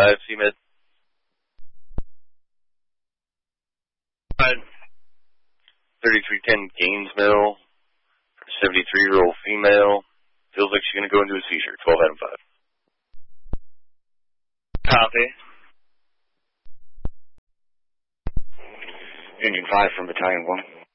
5, CMed. 3310 Gainesville, 73-year-old female. Feels like she's going to go into a seizure. 12 Adam 5. Copy. Union 5 from Battalion 1.